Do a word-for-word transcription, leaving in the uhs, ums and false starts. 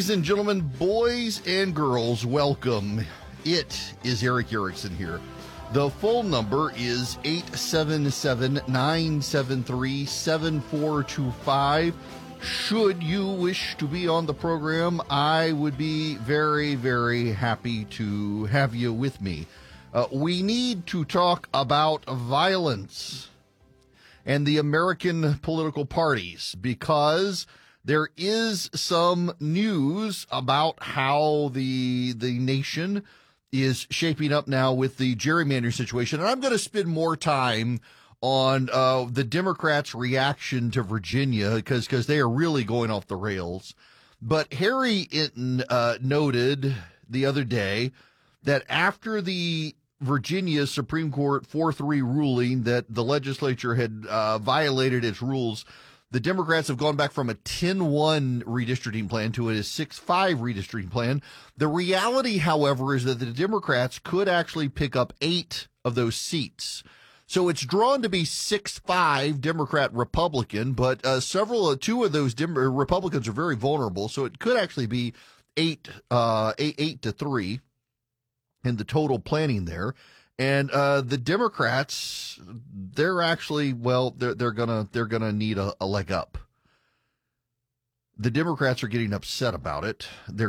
Ladies and gentlemen, boys and girls, welcome. It is Erick Erickson here. The phone number is eight seven seven, nine seven three, seven four two five. Should you wish to be on the program, I would be very, very happy to have you with me. Uh, we need to talk about violence and the American political parties because there is some news about how the the nation is shaping up now with the gerrymander situation. And I'm going to spend more time on uh, the Democrats' reaction to Virginia because because they are really going off the rails. But Harry Enten uh, noted the other day that after the Virginia Supreme Court four three ruling that the legislature had uh, violated its rules, the Democrats have gone back from a ten one redistricting plan to a six five redistricting plan. The reality, however, is that the Democrats could actually pick up eight of those seats. So it's drawn to be six five Democrat-Republican, but uh, several, uh, two of those Dem- Republicans are very vulnerable. So it could actually be eight, uh, eight, eight to three in the total planning there. And uh, the Democrats, they're actually, well, they're they're gonna they're gonna need a, a leg up. The Democrats are getting upset about it. They're